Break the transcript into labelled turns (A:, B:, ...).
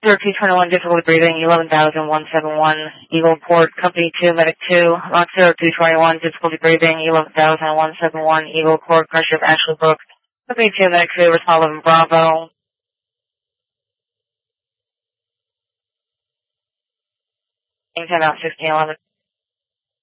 A: 0221, difficulty breathing, 11,171, Eagle Port, Company 2, Medic 2, Rock 0221, difficulty breathing, 11,171, Eagle Port, pressure of Ashley Brook, Company 2, Medic 2, respond 11 Bravo. 10 out 1611.